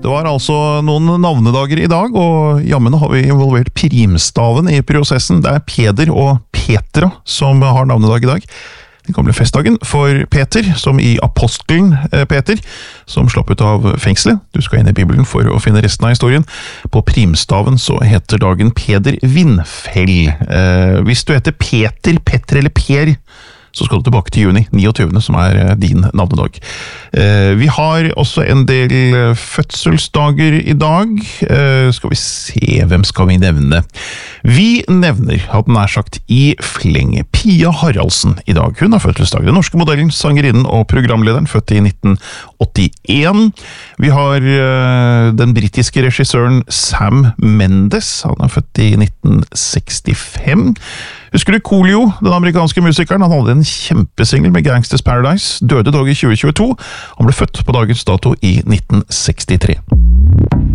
Det var altså noen navnedager i dag, og jammen har vi involvert primstaven i prosessen. Det er Peder og Petra som har navnedag i dag. Den gamle festdagen for Peter, som i apostelen Peter, som slapp ut av fengselet. Du skal inn i Bibelen for å finne resten av historien. På primstaven så heter dagen Peder Vindfell. Hvis du heter Peter, Petter eller Per, så skal du tilbake til juni 29., som er din navnedag. Vi har også en del fødselsdager i dag. Skal vi se, hvem skal vi nevne? Vi nevner, hadde nær sagt, i fleng Pia Haraldsen i dag. Hun har fødselsdag. Den norske modellen, sangerinnen og programlederen, født i 1981. Vi har den britiske regissøren Sam Mendes. Han er født i 1965. Husker du Coolio, den amerikanske musikeren? Han hadde en kjempesingel med Gangsters Paradise, døde dog i 2022. Han ble født på dagens dato i 1963.